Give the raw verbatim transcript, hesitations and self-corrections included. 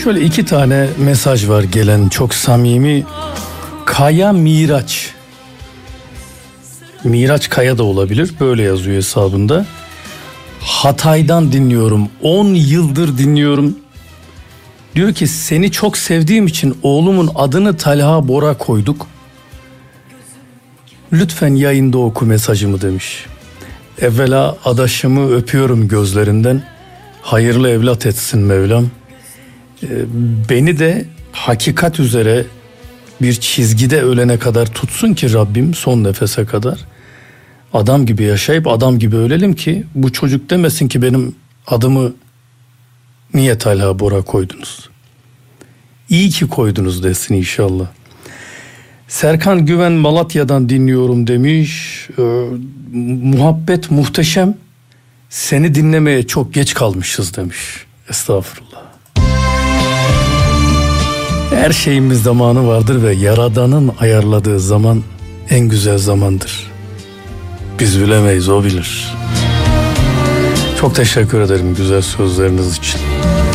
Şöyle iki tane mesaj var gelen, çok samimi. Kaya Miraç. Miraç Kaya da olabilir. Böyle yazıyor hesabında. Hatay'dan dinliyorum. on yıldır dinliyorum. Diyor ki seni çok sevdiğim için oğlumun adını Talha Bora koyduk. Lütfen yayında oku mesajımı demiş. Evvela adaşımı öpüyorum gözlerinden. Hayırlı evlat etsin Mevlam. Ee, beni de hakikat üzere bir çizgide ölene kadar tutsun ki Rabbim, son nefese kadar. Adam gibi yaşayıp adam gibi ölelim ki bu çocuk demesin ki benim adımı niye Talha Bora koydunuz? İyi ki koydunuz desin inşallah. Serkan Güven Malatya'dan dinliyorum demiş. Ee, muhabbet muhteşem. Seni dinlemeye çok geç kalmışız demiş. Estağfurullah. Her şeyin bir zamanı vardır ve Yaradan'ın ayarladığı zaman en güzel zamandır. Biz bilemeyiz, o bilir. Çok teşekkür ederim güzel sözleriniz için.